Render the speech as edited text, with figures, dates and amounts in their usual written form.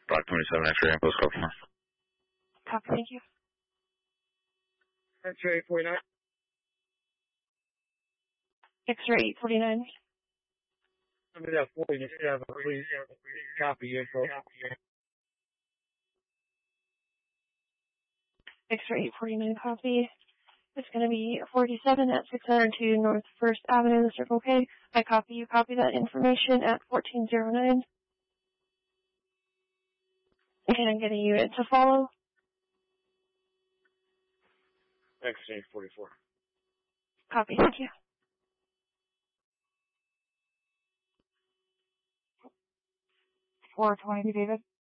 Block 27, X-ray and postcode from us. Copy, thank you. X-ray 49. X-ray 49. Somebody got 47, please. Copy info. X-ray 49 copy. It's going to be 47 at 602 North 1st Avenue, Circle K. I copy, you copy that information at 1409. And I'm getting a unit to follow. Exchange 44. Copy, thank you. 420, David.